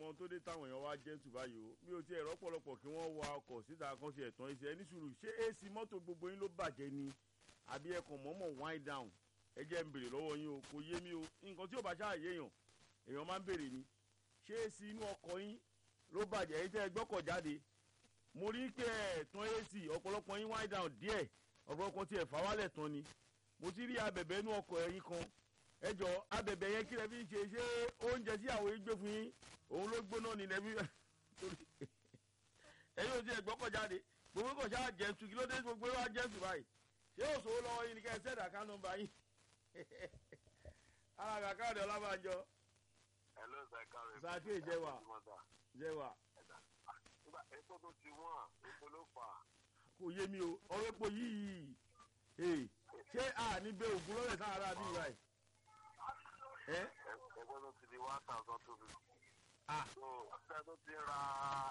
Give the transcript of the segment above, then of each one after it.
nǹkan tó dé táwọn èèyàn wá jẹ́ tù báyìí o mi ò tiẹ̀ rọ́pọ̀lọpọ̀ kí wọ́n wa ọkọ̀ síta kan ti ẹ̀tàn iṣẹ́ ní sùúrù ṣé AC mọ́tò gbogbo yín ló bàjẹ́ ni àbí ẹ kàn mọ́mọ́ wind down ẹ jẹ́ ń bèrè lọ́wọ́ yín o kò yé mi o nǹkan tí ò bá ṣáà yé èèyàn máa ń bèrè ni ṣé AC inú ọkọ̀ yín ló bàjẹ́ èyí tẹ́ ẹ gbọ́kọ̀ jáde mo rí pé ẹ̀tàn AC ọ̀pọ̀lọpọ̀ yín wind down díẹ̀ ọ̀pọ̀lọpọ̀ tí ẹ̀ fà wálẹ̀ tán ni mo ti rí abẹ̀bẹ̀ inú ọkọ̀ ẹ̀yìn kan ẹ jọ abẹ̀bẹ̀ yẹn kí lẹ fi ń ṣe ṣé oúnjẹ tí àwọn yìí gbé fún yín òun ló gbóná ni lẹ́bí torí ẹ̀yin ò tiẹ̀ gbọ́kọ̀ jáde gbogbo kò ṣáà jẹ́ntu kí ló dé gbogbo wa jẹ́ntu báyìí ṣé òṣòwò lọ́wọ́ yín ni kẹ́ ẹ sẹ́dà ká nọ́mbà yín ara kàkà ọ̀dọ̀ ọlábàjọ. Hello, sàkè jẹwà jẹwà. Epo tó ti wọ́n epo ló fà. kò yé mi o ọ̀rọ̀ epo yìí ṣé a ní bẹ ògùn lọ́rẹ̀ sára bí ìwà ẹ̀. Epo tó ti di 1,250. So ọ̀sẹ̀ tó ti ra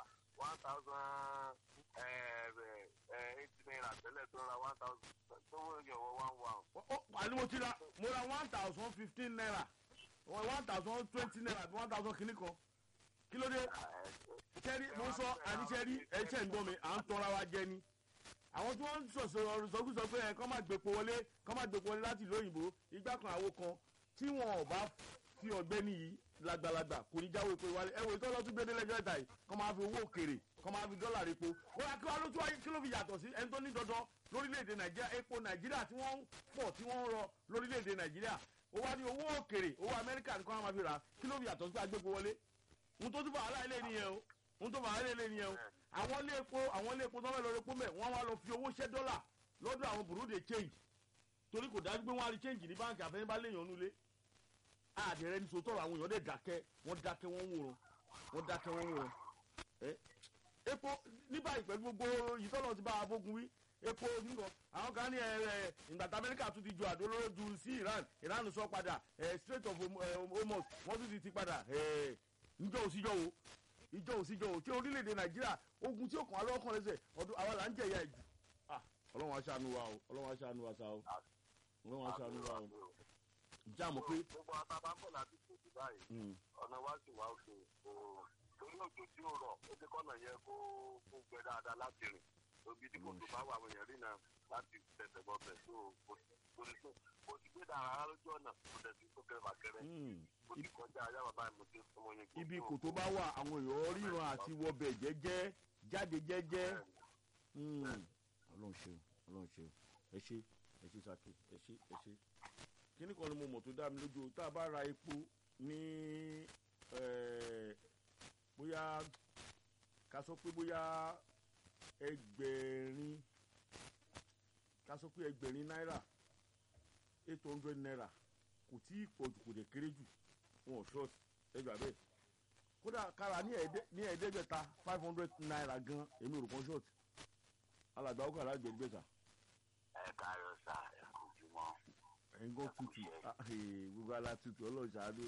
1,080 naira tẹ́lẹ̀ tó ra 1,000 tó wọ́n yọ̀ wọ́ 1,1. àní mo ra 1,015 naira 1,020 naira àbí 1,000 kìíní kan kí ló dé sẹ́rí mo sọ àníṣẹ́rí ẹ̀ṣẹ̀ ń gbọ́ mi à ń tọ́ra wa jẹ ni àwọn tí wọ́n ń sọ̀sọ̀ sọ́kúsọ pé ẹ̀ kọ́ máa gbèpò wọlé láti ìlú òyìnbó igbá kan àwo kan tí wọn ò bá fi ọ̀gbẹ́ni yìí lágbàlagbà kò ní jáwé pé wálé ẹ̀wò ìtọ́lọ́ tún gbédé lẹ́jọ́ ìta yìí kọ́ máa fi owó òkèrè kọ́ máa fi dọ́là repo ó yà kí wọ́n ló tún wáyé kí ló fi yàtọ̀ sí ẹni tó ní dandan lórílẹ̀‐èdè nàìjíríà epo nàìjíríà tí wọ́n ń pọ̀ tí wọ́n ń rọ lórílẹ̀‐èdè nàìjíríà ó wá ní owó òkèrè owó amẹ́ríkà ní kọ́ máa fi rà kí ló fi yàtọ̀ sí agbégbó wọlé ohun tó tún fà wàhálà ilé nìyẹn o ohun tó fà wàhálà ilé nìyẹn o àwọn ilé epo tó fẹ́ lọ repo mẹ́ wọ́n wá lọ fi owó ṣẹ́ dọ́là lọ́dọ̀ àwọn bureau de change torí kò dájú pé wọ́n á rí change ní báńkì àfẹnibá léèyàn nulẹ̀ àdìrẹ́ ní sòtọ́rọ̀ àwọn èèyàn dẹ̀ dákẹ́ wọ́n wòran epo ní báyìí pẹ̀lú gbogbo ìtọ́nà ti bá abógun wí epo nìkan àwọn kan ní ìgbàtà amẹ́ríkà tún ti ju àdó olóró ju sí iran sọ padà Strait of Hormuz wọ́n tún ti padà ìjọ òsíjọ́ tí orílẹ̀-èdè nàìjíríà ogun tí ó kàn á lọ́kàn lẹ́sẹ̀ ọdún àwa là ń jẹ ìyá ìjù ọlọ́run aṣáánú wa o ọlọ́run aṣáánú wa sa o ọlọ́run aṣáánú wa o jẹ́ àmọ́ pé. gbogbo àtàbà ń bọ̀ láti tòjú báyìí ọ̀nà wá sí wa òkè torí òjò tí ó rọ̀ ó ti kọ́nà yẹ kó gbẹ dáadáa láti rìn òbí tí kò tó bá wà àwọn èèyàn rí náà láti tẹ̀sẹ̀ bọ́ bẹ̀ tó kò sì gbé dára lójú ọ̀nà kò tẹ̀sí tó kẹrẹ fàkẹrẹ kò sì kọjá ayá bàbá mi tó sọmọ yẹn. ibi kò tó bá wà àwọn èèyàn ríran àti wọbẹ̀ jẹ́jẹ́ jáde jẹ́jẹ́ ọlọ́run ṣe ẹ ṣe sake ẹ ṣe kíní kan ni mo mọ̀ tó dá mi lójú tá a bá ra epo ní bóyá ká sọ pé bóyá ẹgbẹ̀rin náírà 800 naira kò tí ì pọ̀ jù kò dẹ̀ kéré jù wọn ò ṣọ́ọ̀tì ẹjọ́ abẹ́ kódà kára ní ẹ̀ẹ́dẹ́gbẹ̀ta 500 naira gan èmi ò rò kan ṣọ́ọ̀tì alàgbà ọkọ̀ alágbègbèsà. ẹ káàárọ̀ sá ẹ kò jùmọ̀. ẹ̀ńgọ́ tutù gbogbo ala tutù ọlọ́ọ̀ṣàánú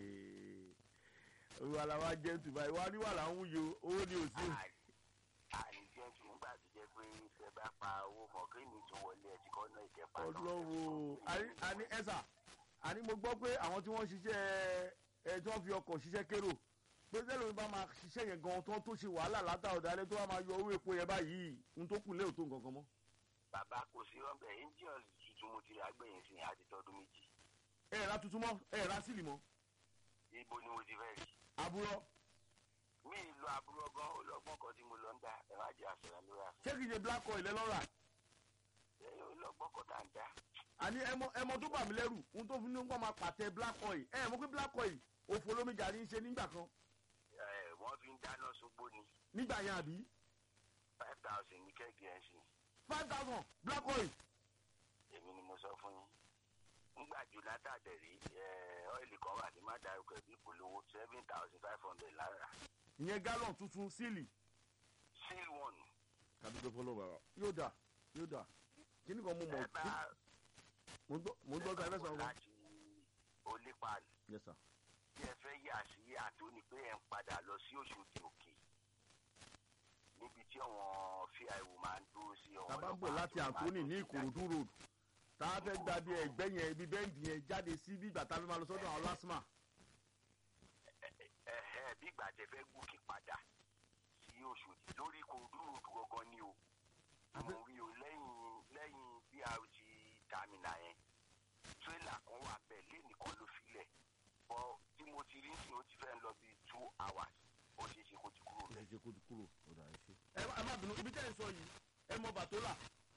gbogbo ala wa jẹ́ tù báyìí wá níwà là ń wúyo owó ni ò sí. àìjẹ́ tù nígbà tó jẹ́ pé ṣe bá pa owó mọ̀ kí ni tún wọlé ẹtì kan náà ìjẹ́pá náà. ọlọ́wọ́ àní ẹ̀sà àní mo gbọ́ pé àwọn tí wọ́n ṣiṣẹ́ ẹ̀ tí wọ́n fi ọkọ̀ ṣiṣẹ́ kérò pé sẹ́lẹ̀ mi bá máa ṣiṣẹ́ yẹn gan tó ṣe wàhálà látàọ̀dálẹ́ tó wá máa yọ owó epo yẹn báyìí n tó kù lé òtó nǹkan kan mọ́. bàbá kò sí rọ́bẹ̀ engine tuntun mo ti rí agbẹ̀yìn sí àti tọdún méjì. ẹ ra tuntun mọ́ ẹ ra sílì mọ́. ibo ni mo ti fẹ́ rí. àbúrò. mi ì lo àbúrò gan olọ́gbọ́n kan tí mo lọ ń dá ẹ má jẹ́ àṣẹyàn lórí àṣẹ. ṣé kìí ṣe black oil lọ́ra. ẹ olọ́gbọ́n kan tá à ń dá. àní ẹmọ tó bà mí lẹ́rù ohun tó fi ní kó máa pàtẹ black oil ẹ mọ̀ pé black oil òfò lómi jàrí ń ṣe nígbà kan. wọ́n fi ń dáná sógbó ni. nígbà yẹn àbí. 5,000 ní kẹ́ẹ̀kì ẹ̀ sí. 5,000 black oil. èmi ni mo sọ fún yín. nígbà jù látàdẹ̀rí ọ́ìlì kan wà ní mádàrúkọ ẹ̀bí ìpolówó 7,500 lára. ìyẹn gallon tuntun síìlì. seal one. kàdúgbò fọlọ́ bàbá yóò dà kí ni kan mo mọ̀ mo ń gbọ́ sọ ẹ̀fẹ́ sọ̀rọ̀. láti olípàlì. yes sir. bí ẹ fẹ́ yà sí àtúní pé ẹ̀ ń padà lọ sí Òṣòdì Òkè níbi tí àwọn fíàìwò máa ń dúró sí ọ̀hún. tàbá ń bọ̀ láti Anthony ní Ìkòròdú road tá a fẹ́ gba bí ẹgbẹ́ yẹn ibi bẹ́ǹdì yẹn jáde sí bí ìgbà tá a fẹ́ máa lọ sọ́dọ̀ àwọn lásìmà. bí ìgbà tẹ fẹ́ gòkè padà sí Òṣòdì lórí Ìkòròdú ròdù gangan ni o mo rí o lẹ́yìn BRT terminal yẹn tírélà kan wà bẹ́ẹ̀ lẹ́nìkan ló filẹ̀ bọ́ tí mo ti rí sí o ti fẹ́ lọ bí 2 hours ó ṣe é ṣe kó ti kúrò bẹ́ẹ̀. ó ṣe kó ti kúrò ó dà ẹ ṣe. ẹ má bínú ibi tẹ́ ẹ sọ yìí ẹ mọ Bàtólà.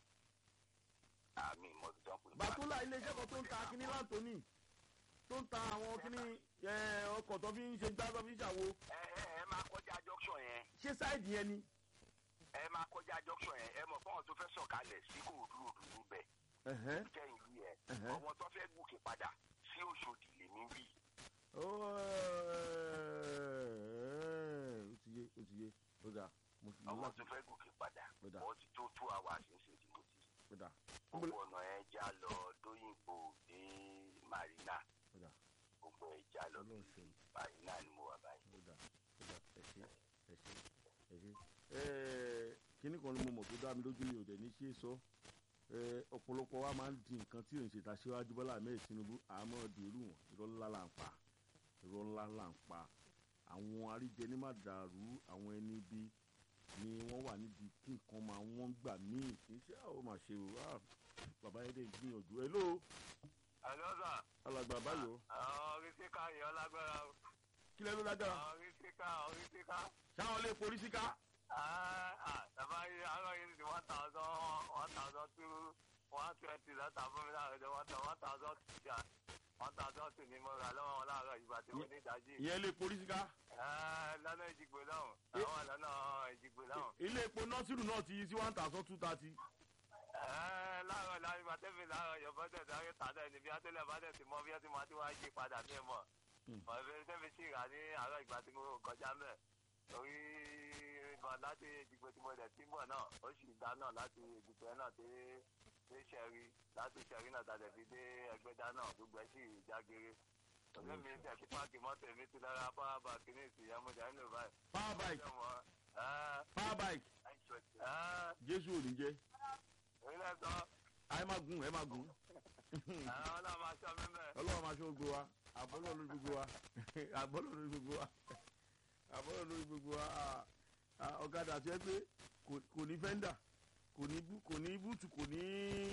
àmì ìmọ̀tò pé. Bàtólà iléeṣẹ́ kan tó ń ta kíní láǹtóní tó ń ta àwọn kíní ọkọ̀ tó fi ń ṣe gbá tó fi ń ṣàwo. ẹ máa kọjá junction yẹn. ṣé sáìdì yẹn ni. ẹ máa kọjá junction yẹn ẹ mọ̀ fọ́n tó fẹ́ sọ̀kalẹ̀ sí Ìkòròdú ròdù níbẹ̀. kẹ́yìn rí ẹ ọmọ tó fẹ́ gòkè padà sí Òṣòdì lèmi rí. ó ti yé ó dà. ọmọ tó fẹ́ gòkè padà ó ti tó 2 hours ṣe tí mo ti. gbogbo ọ̀nà ẹ̀ já lọ Dóyìnbó dé Marina gbogbo ẹ̀ já lọ Marina ni mo wà báyìí. kíní kan ni mo mọ̀ tó dá mi lójú mi ò dẹ̀ ní ṣe é sọ ọ̀pọ̀lọpọ̀ wa máa ń di nǹkan tí ò ń ṣe ta síwájú Bọ́lá Ahmed Tinubu àmọ́ dèrú wọn irọ́ ńlá là ń pa àwọn àríjẹní má dàrú àwọn ẹni bí ni wọ́n wà níbi kí nǹkan máa wọ́n gbà míì kì í ṣe àwọn máa ṣe o bàbá yẹn dẹ̀ gbìyànjú ẹ ló. àlọ́sà. alàgbà báyọ̀. oríṣiríká yẹn ọlágbára. kí lẹ́ ló lágbára. oríṣiríká. sáwọn lè porí síká. bàbá yìí àárọ̀ yìí ti 1,000 to 120 lọ́tà fún mi láàárọ̀ 1,000 sì ni mo rà lọ́wọ́ wọn láàárọ̀ ìgbà tí mo ní ìdájí. ìyẹn lè porí síká. lọ́nà Èjìgbò lọ́hùn. àwọn lọ́nà Èjìgbò lọ́hùn. ilé epo nọ́sírù náà ti yí sí 1,230. láàárọ̀ láàárọ̀ ìgbà tẹ́mi láàárọ̀ yọ̀bọ̀ tẹ̀ sáré tàdá ẹni bí atẹ́lẹ̀ bá tẹ̀ sí mọ́ bí ẹ ti máa ti wá yí padà ní ẹ̀mọ́. ọ̀rẹ́ tẹ́mi sì rà ní àárọ̀ ìgbà tí mo kọjá mẹ́ orí ìbọn láti Èjìgbò tí mo dẹ̀ tí mọ̀ náà ó sì dá náà láti Èjìgbò náà dé ṣẹ́rí láti ṣẹ́rí náà tàdé fi dé Ẹgbẹ́dá náà gbogbo ẹ̀ sì jágere. ọ̀rẹ́ mi tẹ̀ sí páàkì mọ́tò mi ti lára power bank ní ìsìyà mo jà nínú báyìí. power bike Jésù ò ní jẹ́. orílẹ̀ sọ. ẹ má gùn. ọlọ́run máa ṣọ́ mímẹ́. ọlọ́run máa ṣọ́ gbogbo wa àbọ́lọ́ lórí gbogbo wa àbọ́lọ́ lórí gbogbo wa ọ̀kadà tó yẹ pé kò ní fẹ́ndà kò ní búùtù kò ní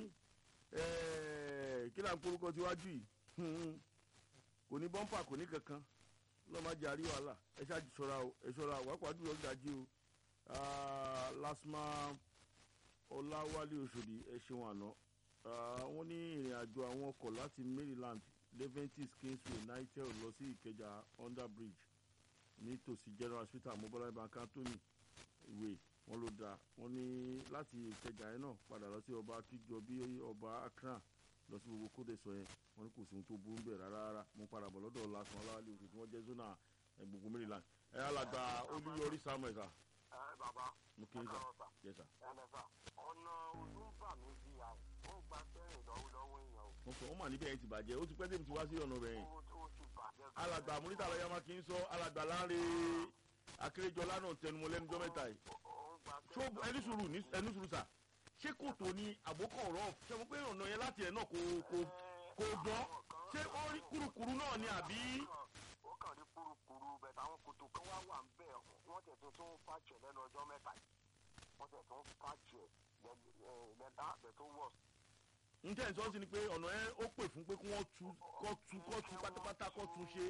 kí là ń korúkọ tíwájú yìí kò ní bọ́ńpà kò ní kankan lọ́ọ́ má jẹ́ àrí wàhálà ẹ ṣáàjì ṣọ́ra o wàá pàdé ọ̀gájí o lásìmá Ọláwálé Òṣòdì ẹ ṣeun àná wọ́n ní ìrìn àjò àwọn ọkọ̀ láti Maryland Leventis Kingsway Nitel lọ sí Ìkẹjà under bridge nítòsí General Hospital Mobile Bank Anthony ìwé wọn ló dáa wọ́n ní láti Ìkẹjà yẹn náà padà lọ sí ọba akíjọ bí ọba Akran lọ sí gbogbo kóde sọ yẹn wọ́n ní kò sí ohun tó burú bẹ́ẹ̀ rárá mo padà bọ̀ lọ́dọ̀ lásán Ọláwálé Òṣòdì wọ́n jẹ́ zona gbogbo Maryland alàgbà Olúyọrí Samuel sà. bàbá mo kí n sà yẹ sà. ọ̀nà olúbà mi bí i ó gba sẹ́yìn lọ́wọ́ èèyàn o. wọ́n sọ wọ́n mà níbẹ̀ yẹn ti bàjẹ́ ó ti pẹ́ débi ti wá sí ọ̀nà rẹ̀ yẹn. alàgbà amúnítà lọ́yà máa kí n sọ alàgbà Láńrè Akérèjọlá náà tẹnumọ́ lẹ́nujọ́ mẹ́ta yìí. ṣó ẹni sùúrù sà ṣé kòtò ni àbókọ̀ ọ̀rọ̀ ṣe mo pé ọ̀nà yẹn láti ẹ̀ náà kò dán ṣé ó rí kúrukúru náà ni àbí. ó kàn rí kúrukúru bẹ̀tẹ̀ àwọn kòtò kan wà ń bẹ̀ wọ́n tẹ̀ tó fàjẹ̀ lẹ́nu ọjọ́ mẹ́ta yìí wọ́n tẹ̀ tó fàjẹ̀ lẹ́dá àbẹ̀ tó wọ̀. n tẹ́ ẹ̀ sọ sí ni pé ọ̀nà ẹ ó pè fún pé kí wọ́n tu pátápátá kọ́ tu ṣe.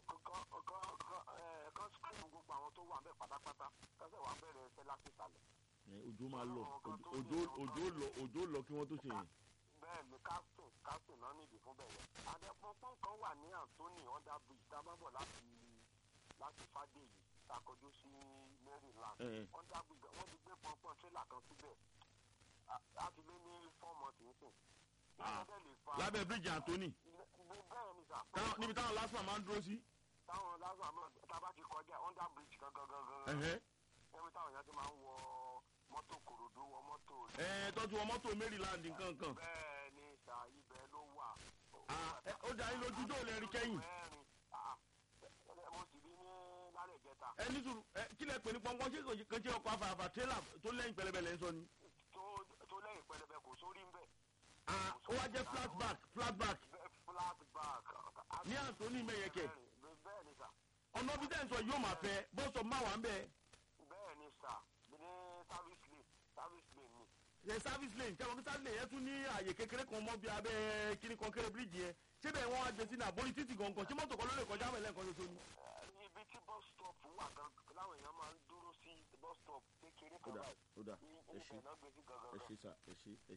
kan sukùlù gbogbo àwọn tó wà ń bẹ̀ pátápátá kọ́sẹ̀ wà ń bẹ̀rẹ̀ ẹsẹ̀ láti ìsàlẹ̀. òjò máa lọ òjò lọ kí wọ́n tó ṣe yẹn. bẹ́ẹ̀ ni casting náà nídìí fún bẹ́ẹ̀ yẹn. àdẹ̀pọ̀npọ̀n kan wà ní Anthony under bridge tá a bá bọ̀ láti Fádèyí takọjú sí Maryland under bridge wọ́n ti gbé pọ̀npọ̀n tírélà kan síbẹ̀ láti lé ní 4 months nísìn. lábẹ́ bíríjì Anthony bẹ́ẹ̀ ni sà. níbi táwọn lásán máa ń dúró sí. táwọn lásán máa tábà ti kọjá under bridge gangan. ẹ̀mí táwọn èèyàn ti máa ń wọ mọ́tò Kòròdú wọ mọ́tò. tọ́jú wọ mọ́tò Maryland nǹkan kan. bẹ́ẹ̀ ni sà ibẹ̀ ló wà. ó dá yín lójú tó lè rí kẹ́yìn. mo sì rí ní lálẹ́ ìjẹta. ní sùúrù kí lẹ pè ní pọ́npọ́n ṣé kò ṣe ọkọ̀ afàfà tírélà tó lẹ́yìn pẹlẹbẹ lẹ́ ń sọ ni. tó lẹ́yìn pẹlẹbẹ kò sórí ń bẹ̀. ó wá jẹ́ flatback. flatback. ní Anthony mẹ́yẹkẹ. bẹ́ẹ̀ ni sà. ọ̀nà ọ̀nà bí tẹ̀ ń sọ yóò máa fẹ́ bọ́sọ̀ máa wà ń bẹ̀. bẹ́ẹ̀ ni sà ní service lane ni. ẹ service lane kẹwọn kí service lane yẹn tún ní àyè kékeré kan mọ́ bí abẹ́ kíní kan kéré bíríìjì yẹn ṣé bẹ́ẹ̀ wọ́n á gbé sí ní àbórí títì gangan ṣé mọ́tò kan ló lè kọjá mẹ́lẹ́ nǹkan ṣoṣo ni. ibi tí bus stop wà gan láwọn èèyàn máa ń dúró sí bus stop kékeré kan báyìí. ó dà ẹ ṣe sà ẹ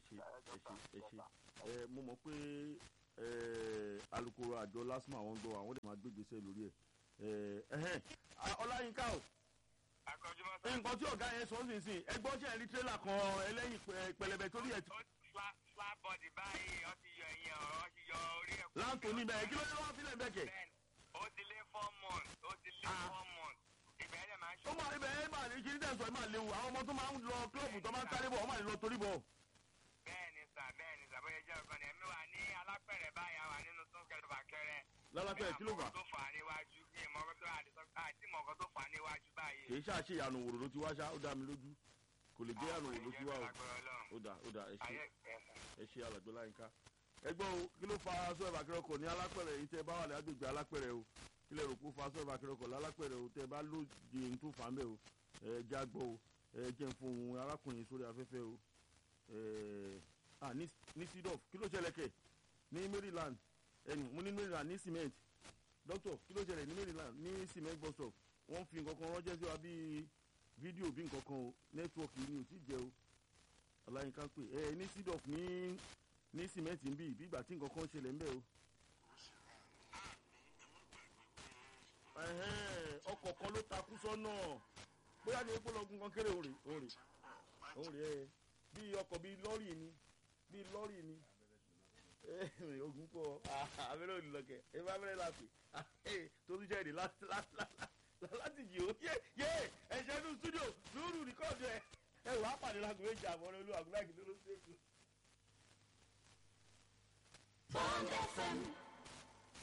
ṣe mo mọ̀ pé alukoro àjọ LASTMA àwọn gbọ́ àwọn dẹ̀ máa gbégbèsè lórí ẹ̀ ọláyínká o nǹkan tí ọ̀gá yẹn sọ ń sìn sìn ẹgbọ́n ṣe ẹ̀rí tírélà kan ẹlẹ́yìn pẹlẹbẹ torí ẹ̀ tí. flat body báyìí ó ti yọ ẹ̀yìn ọ̀rọ̀ ó ti yọ orí ẹ̀. láǹtò níbẹ̀ kí ló dé wọ́n sílẹ̀ bẹ́ẹ̀ kẹ̀. ó ti lé 4 months ibẹ̀ ẹ̀ máa ń ṣe. ó máa ibẹ̀ ẹ̀ máa ní kí ní tẹ̀sán ẹ̀ máa léwu àwọn ọmọ tó máa ń lọ kílọ̀bù tó máa ń sáré bọ̀ wọ́n máa ń lọ torí bọ̀. bẹ́ẹ̀ni sà bóyá jẹ́ ọ̀kan ẹ̀mí wà ní alápẹ̀rẹ̀ báyà wà nínú súnkẹrẹ lálápẹ̀rẹ̀ kí ló fà. tó fà níwájú ní àti mọ̀ọ́kọ́ tó fà níwájú báyìí. kì í ṣàṣe ìyànà òwòrò ló ti wá ṣá ó dá mi lójú kò lè jẹ́ ìyànà òwòrò ló ti wá o ó dà ẹ ṣe alàgbé láyínká ẹgbọ́n o kí ló fa aṣọ ẹ̀bà kẹrọkọ̀ ní alápẹ̀rẹ̀ yìí tẹ́ bá wà ní agbègbè alápẹ̀rẹ̀ o kí lè rò pé ó fa aṣọ ẹ̀bà kẹrọkọ̀ lálápẹ̀rẹ̀ o tẹ́ bá lóde ní tó fà ń bẹ̀ o ẹ já gbọ́ o ẹ jẹ́ ń fohùn arákùnrin sórí afẹ́fẹ́ o ní sidof kí ló ṣẹlẹ̀ kẹ̀ ní Maryland mo ní Maryland ní cement doctor kí ló ṣẹlẹ̀ ní Maryland ní cement bus stop wọ́n fi nǹkan kan ránṣẹ́ sí wa bíi fídíò bí nǹkan kan o nẹ́tíwọ́ọ̀kì ni ò tí jẹ́ o aláyínká pé ní sidof ní cement ń bì bí ìgbà tí nǹkan kan ṣẹlẹ̀ ń bẹ̀ o. ọkọ̀ kan ló takú sọ́nà bóyá ní epo lọ́gùn kan kéré òǹrè bí ọkọ̀ bí lọ́rì ni ogun pọ̀ abẹ́rẹ́ olùlọ́kẹ̀ ẹ bá bẹ́rẹ̀ lápè tó tún jẹ́ èdè láti jì ó yé ẹ̀ṣẹ̀ ní studio lóòrù rìkọ́ọ̀dù ẹ wàá pàdé lágùn méjì àbọ̀rẹ́ olú àgùnbáàgì ló ló ṣe é kú.